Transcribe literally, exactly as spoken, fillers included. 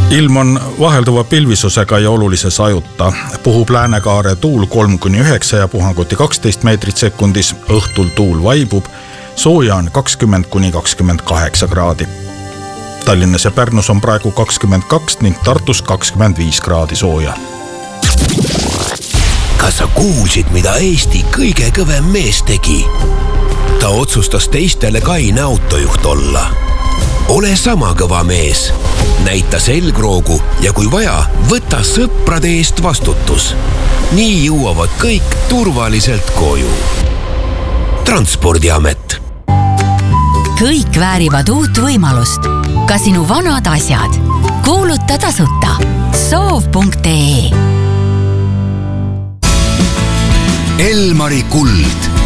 Ilm on vahelduva pilvisusega ja olulise sajuta. Puhub läänekaare tuul kolm kuni üheksa ja puhanguti kaksteist meetrit sekundis. Õhtul tuul vaibub. Sooja on kakskümmend kuni kakskümmend kaheksa kraadi. Tallinnas ja Pärnus on praegu kakskümmend kaks ning Tartus kakskümmend viis kraadi sooja. Kas sa kuulsid, mida Eesti kõige kõvem mees tegi? Ta otsustas teistele kaine autojuht olla. Ole sama kõva mees. Näita selgroogu ja kui vaja, võta sõprade eest vastutus. Nii jõuavad kõik turvaliselt koju. Transpordiamet. Kõik väärivad uut võimalust. Ka sinu vanad asjad. Kuuluta tasuta. soov punkt ee Elmari kuld.